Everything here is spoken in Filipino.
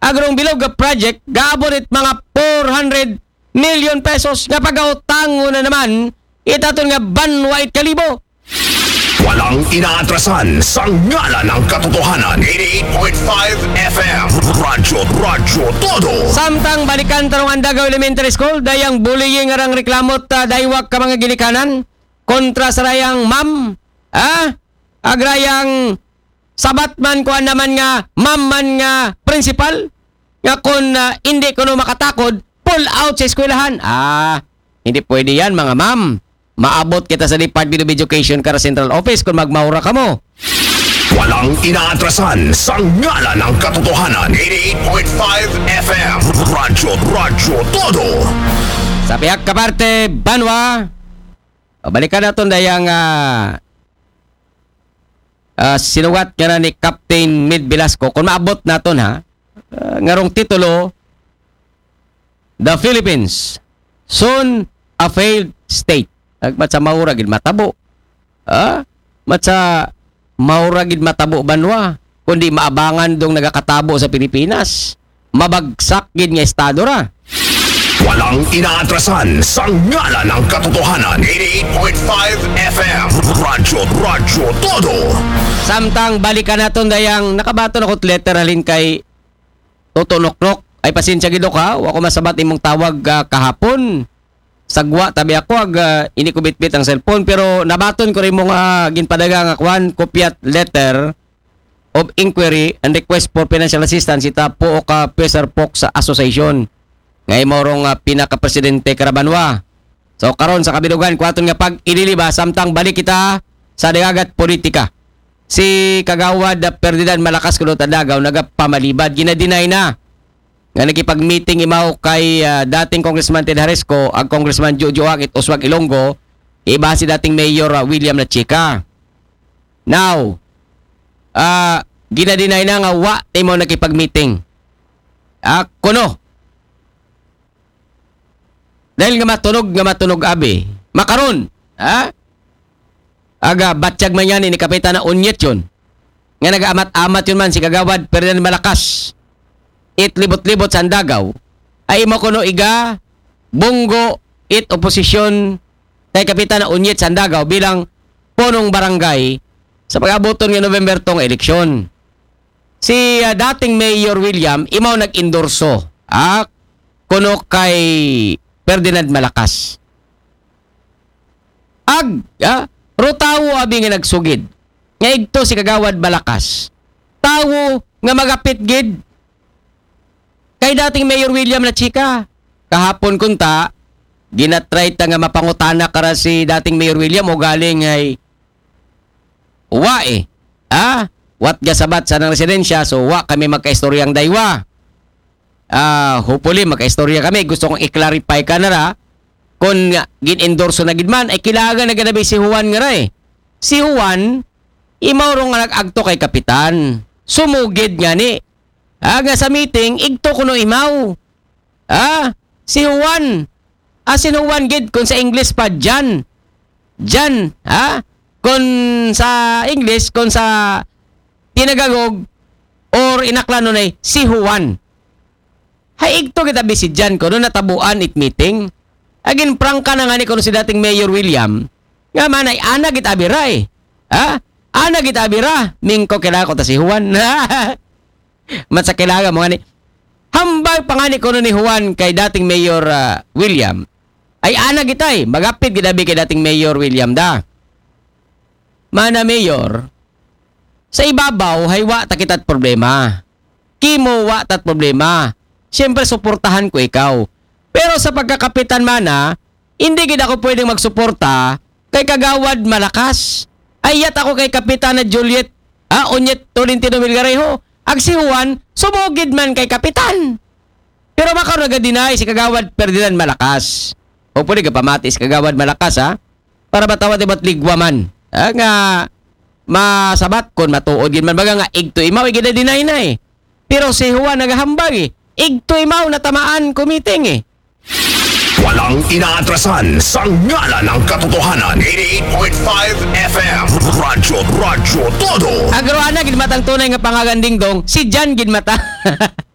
agrong bilog nga project gaabot it mga 400 million pesos nga pagautang na naman itaton nga banwa it kalibo. Walang inaatrasan sa ngala ng katotohanan. 88.5 FM Radyo Todo. Samtang balikan tarong Andagaw Elementary School dayang bullying arang reklamot daywak ka mga ginikanan kontra sa rayang ma'am agrayang sabat man ko naman nga ma'am man nga principal nga kung hindi ko no makatakod pull out sa eskwelahan. Hindi pwede yan mga ma'am. Maabot kita sa Department of Education kara Central Office kung magmaura ka mo. Walang inaatrasan sa ngala ng katotohanan. 88.5 FM Radyo Todo. Sa pihak kaparte, Banwa, balikan natin dayang sinuwat nga na ni Captain Mid Velasco. Kung maabot natin ngarong titulo, The Philippines, soon a failed state. Matsa mauragid matabo. Matsa mauragid matabo Banwa. Kundi maabangan dong nagakatabo sa Pilipinas. Mabagsak gid nga estado ra. Walang inaatrasan sa ngala ng katotohanan. 88.5 FM Radyo Todo. Samtang balikan naton dayang nakabato na kot letter halin kay Toto Noknok. Ay pasensya gid ka, wa ko masabat imong tawag kahapon. Sagwa tabi ako ini ko bitbit ang cellphone pero nabaton ko rin mga ginpadaga nga kwan kopyat letter of inquiry and request for financial assistance ita po ka Pesar Pok sa association ngay morong pinaka-presidente Karabanwa. So karon sa kabilugan kwaton nga pag ililiba samtang balik kita sa dagat politika. Si Kagawad Ferdinand Malakas kuno Tadagaw nagapamalibad ginadinay na nga nakipag-meeting imaw kay dating Congressman Ted Haresco ag Congressman Jojo Agit Oswag Ilonggo iba si dating Mayor William Lachica. Now, ginadinay na nga wa imo nakipag-meeting. Kuno. Dahil nga matunog abi. Makaron, aga batsyag man yan ni Kapitan na Unyet yun. Nga nag-amat-amat yun man si Kagawad Ferdinand Malakas. It libot-libot sa Andagaw ay mo kuno iga bunggo it oposisyon kay Kapitan na Unyet sa Andagaw bilang punong barangay sa pag-abuton ng November tong eleksyon. Si dating Mayor William imaw nag-endorso kuno kay Ferdinand Malakas. Rutawo abi nga nagsugid. Nga igto si Kagawad Malakas. Tawo nga magapit gid kay dating Mayor William Lachica. Kahapon kunta, ginatry ta nga mapangutana kara si dating Mayor William o galing ay wat gasabat sa ng residensya so wa kami magkaistoryang daywa. Hopefully magkaistorya kami. Gusto kong i-clarify ka na ra kung gin-endorso na gidman ay kilaga na ganabi si Juan nga ra Si Juan imaw rong nag-agto kay Kapitan. Sumugid nga ni nga sa meeting, igto kuno imaw. Si Juan. Si Juan gid kung sa English pa, Jan. Kung sa English, kung sa tinagagog, or inaklano na si Juan. Igto kita si Jan kuno natabuan it meeting. Agin prangka na nga ni kuno si dating Mayor William. Nga manay, ana git abira Ana git abira. Mingko kailangan ko ta si Juan. Matsakilaga mo nga ni hambay pangani ko ni Juan kay dating Mayor William ay ana gitay magapit gidabi kay dating Mayor William da mana Mayor sa ibabaw hay wa takitat problema kimo wa tat problema siyempre suportahan ko ikaw pero sa pagkakapitan mana hindi gid ako pwedeng magsuporta kay Kagawad Malakas ayat ako kay Kapitan na Juliet Unyet Tolentino Melgarejo. Ag si Juan, sumugid man kay Kapitan. Pero makaroon nagadinay si Kagawad Ferdinand Malakas. O pwede ka pamati si Kagawad Malakas para batawat iba't ligwa man. Nga masabat kon matuod yun man baga nga igto imaw igidadinay na Pero si Juan nagahambag igto imaw natamaan kumiting Walang inaatrasan sa ngala ng katotohanan. 88.5 FM Radyo Todo. Agroana gid matang tunay nga pangaganding dong si Jan gid mata.